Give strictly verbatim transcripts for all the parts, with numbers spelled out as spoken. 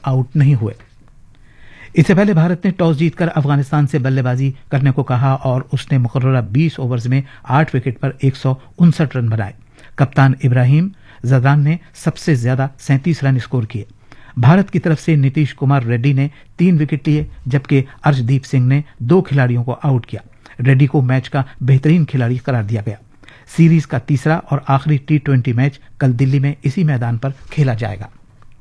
Out नहीं हुए। इससे पहले भारत ने टॉस जीतकर अफगानिस्तान से बल्लेबाजी करने को कहा और उसने मुकर्ररा बीस ओवर्स में आठ विकेट पर एक सौ उनसठ रन बनाए। कप्तान इब्राहिम जदान ने सबसे ज्यादा सैंतीस रन स्कोर किए। भारत की तरफ से नीतीश कुमार रेड्डी ने तीन विकेट लिए, जबकि अर्शदीप सिंह ने दो खिलाड़ियों को आउट किया। रेड्डी को मैच का बेहतरीन खिलाड़ी करार दिया गया। सीरीज का तीसरा और आखिरी टी ट्वेंटी मैच कल दिल्ली में इसी मैदान पर खेला जाएगा।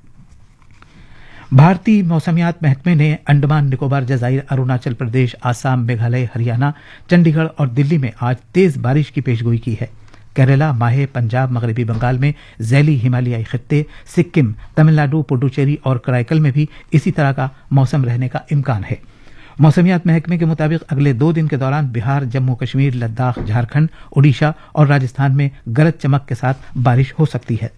भारतीय मौसमियात महकमे ने अंडमान निकोबार जजाइर, अरुणाचल प्रदेश, आसाम, मेघालय, हरियाणा, चंडीगढ़ और दिल्ली में आज तेज बारिश की पेशगोई की है। केरला, माहे, पंजाब, मगरबी बंगाल में जैली हिमालयाई खित्ते, सिक्किम, तमिलनाडु, पुडुचेरी और कराईकल में भी इसी तरह का मौसम रहने का इम्कान है। मौसमियात महकमे के मुताबिक अगले दो दिन के दौरान बिहार, जम्मू कश्मीर, लद्दाख, झारखंड, ओडिशा और राजस्थान में गरज चमक के साथ बारिश हो सकती है।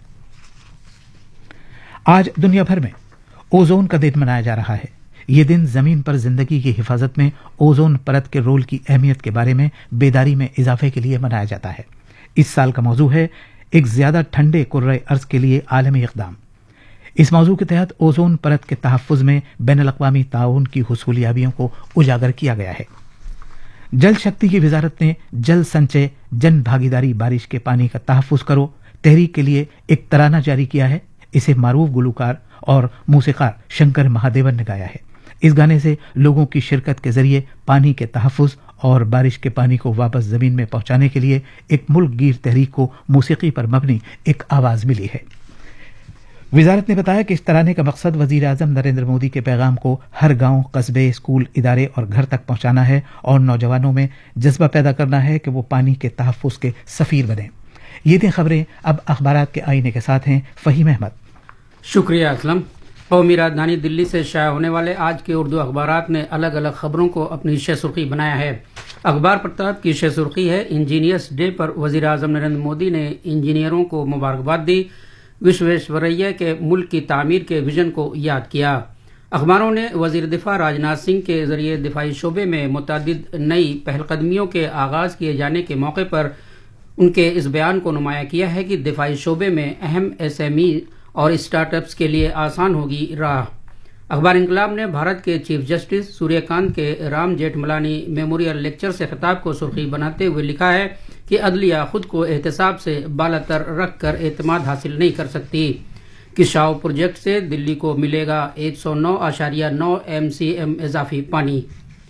आज दुनिया भर में ओजोन का दिन मनाया जा रहा है। ये दिन जमीन पर जिंदगी की हिफाजत में ओजोन परत के रोल की अहमियत के बारे में बेदारी में इजाफे के लिए मनाया जाता है। इस साल का मौजू है एक ज्यादा ठंडे कुर्रे अर्ज के लिए आलमी इक़दाम। इस मौजू के तहत ओजोन परत के तहफ़्फ़ुज़ में बैनुल-अक़वामी ताउन की हुसूलियाबियों को उजागर किया गया है। जल शक्ति की वजारत ने जल संचय, जन भागीदारी, बारिश के पानी का तहफ़्फ़ुज़ करो तहरीक के लिए एक तराना जारी किया है। इसे मारूफ गुलूकार और मूसिकार शंकर महादेवन ने गाया है। इस गाने से लोगों की शिरकत के जरिए पानी के तहफ़्फ़ुज़ और बारिश के पानी को वापस जमीन में पहुंचाने के लिए एक मुल्क गिर तहरीक को मौसीकी पर मबनी एक आवाज मिली है। वजारत ने बताया कि इस तराने का मकसद वजीर आजम नरेंद्र मोदी के पैगाम को हर गांव, कस्बे, स्कूल, इदारे और घर तक पहुंचाना है और नौजवानों में जज्बा पैदा करना है कि वो पानी के तहफ़्फ़ुज़ के सफ़ीर बने। ये थी खबरें। अब अखबारात के आईने के साथ हैं फहीम अहमद। शुक्रिया असलम। कौमी राजधानी दिल्ली से शाया होने वाले आज के उर्दू अखबारात ने अलग अलग खबरों को अपनी शह सुर्खी बनाया है। अखबार प्रताप की शह सुर्खी है, इंजीनियर्स डे पर वजीर आजम नरेंद्र मोदी ने इंजीनियरों को मुबारकबाद दी, विश्वेश्वरैया के मुल्क की तामीर के विजन को याद किया। अखबारों ने वजीर दिफा राजनाथ सिंह के जरिए दिफाई शोबे में मुतअद्दिद नई पहलकदमियों के आगाज किए जाने के मौके पर उनके इस बयान को नुमाया किया है कि दिफाई शोबे में अहम एस एम ई और स्टार्टअप्स के लिए आसान होगी राह। अखबार इंकलाब ने भारत के चीफ जस्टिस सूर्यकांत के राम जेठमलानी मेमोरियल लेक्चर से खिताब को सुर्खी बनाते हुए लिखा है कि अदलिया खुद को एहतसाब से बालातर रखकर एतमाद हासिल नहीं कर सकती। किशाव प्रोजेक्ट से दिल्ली को मिलेगा एक सौ नौ आशारिया नौ एम सी एम इजाफी पानी।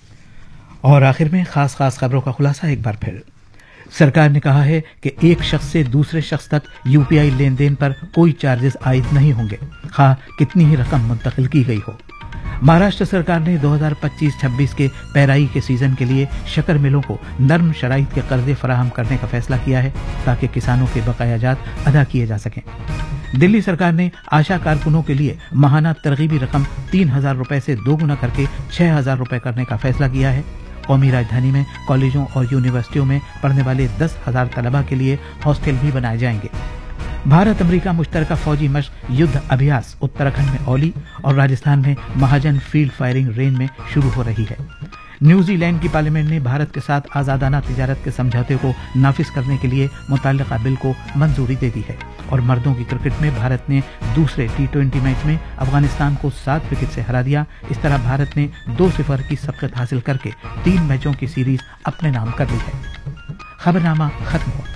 और आखिर में खास खास खबरों का खुलासा एक बार फिर। सरकार ने कहा है कि एक शख्स से दूसरे शख्स तक यूपीआई लेन देन पर कोई चार्जेस आयद नहीं होंगे, खा कितनी ही रकम मुंतकिल की गई हो। महाराष्ट्र सरकार ने दो हज़ार पच्चीस छब्बीस के पैराई के सीजन के लिए शक्कर मिलों को नर्म शराइत के कर्जे फराहम करने का फैसला किया है ताकि किसानों के बकायाजात अदा किए जा सकें। दिल्ली सरकार ने आशा कारकुनों के लिए माहाना तरगीबी रकम तीन हजार रुपए से दोगुना करके छह हजार रुपए करने का फैसला किया है। कौमी राजधानी में कॉलेजों और यूनिवर्सिटियों में पढ़ने वाले दस हजार तलबा के लिए हॉस्टल भी बनाए जाएंगे। भारत अमेरिका मुश्तरका फौजी मशक युद्ध अभ्यास उत्तराखंड में औली और राजस्थान में महाजन फील्ड फायरिंग रेंज में शुरू हो रही है। न्यूजीलैंड की पार्लियामेंट ने भारत के साथ आजादाना तिजारत के समझौते को नाफिज करने के लिए मुतल्लिका बिल को मंजूरी दे दी है। और मर्दों की क्रिकेट में भारत ने दूसरे टी ट्वेंटी मैच में अफगानिस्तान को सात विकेट से हरा दिया। इस तरह भारत ने दो सिफर की सबकत हासिल करके तीन मैचों की सीरीज अपने नाम कर ली है। खबरनामा खत्म हुआ।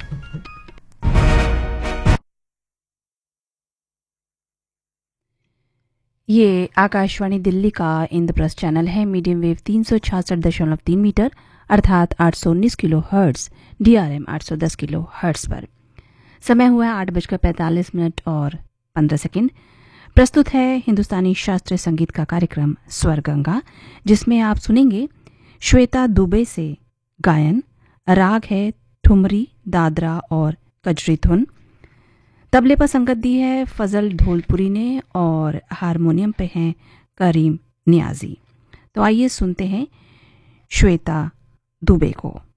ये आकाशवाणी दिल्ली का इंद्रप्रस्थ चैनल है। मीडियम वेव तीन सौ छियासठ दशमलव तीन मीटर अर्थात आठ सौ उन्नीस किलो हर्ट्ज, डीआरएम आठ सौ दस किलो हर्ट्ज पर। समय हुआ है आठ बजकर पैंतालीस मिनट और पंद्रह सेकंड। प्रस्तुत है हिंदुस्तानी शास्त्रीय संगीत का कार्यक्रम स्वर गंगा, जिसमें आप सुनेंगे श्वेता दुबे से गायन। राग है ठुमरी, दादरा और कजरी धुन। तबले पर संगत दी है फजल ढोलपुरी ने और हारमोनियम पे हैं करीम नियाजी। तो आइए सुनते हैं श्वेता दुबे को।